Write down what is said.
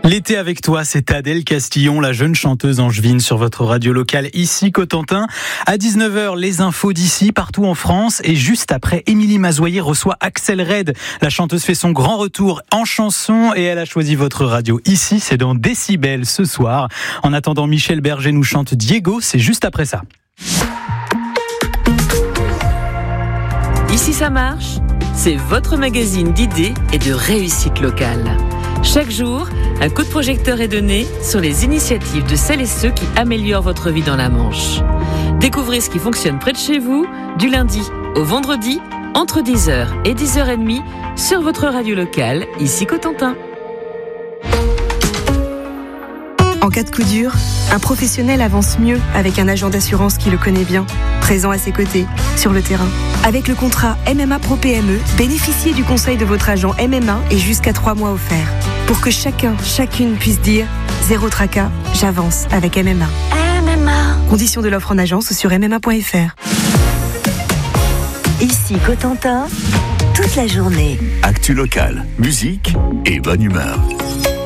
L'été avec toi, c'est Adèle Castillon, la jeune chanteuse angevine sur votre radio locale ici Cotentin. À 19h, les infos d'ici, partout en France. Et juste après, Émilie Mazoyer reçoit Axel Red. La chanteuse fait son grand retour en chanson et elle a choisi votre radio ici. C'est dans Décibel ce soir. En attendant, Michel Berger nous chante Diego. C'est juste après ça. Ici ça marche, c'est votre magazine d'idées et de réussite locale. Chaque jour, un coup de projecteur est donné sur les initiatives de celles et ceux qui améliorent votre vie dans la Manche. Découvrez ce qui fonctionne près de chez vous, du lundi au vendredi, entre 10h et 10h30, sur votre radio locale, ici Cotentin. En cas de coup dur, un professionnel avance mieux avec un agent d'assurance qui le connaît bien, présent à ses côtés, sur le terrain. Avec le contrat MMA Pro PME, bénéficiez du conseil de votre agent MMA et jusqu'à 3 mois offerts. Pour que chacune puisse dire « Zéro tracas, j'avance avec MMA ». Conditions de l'offre en agence ou sur mma.fr. Ici Cotentin, toute la journée. Actu locale, musique et bonne humeur.